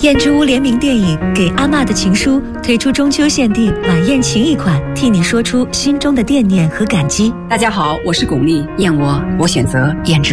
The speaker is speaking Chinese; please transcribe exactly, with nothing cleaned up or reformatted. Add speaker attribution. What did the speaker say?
Speaker 1: 燕之屋联名电影《给阿嬷的情书》推出中秋限定晚宴情谊款，替你说出心中的惦念和感激。
Speaker 2: 大家好，我是巩俐，燕窝我选择燕之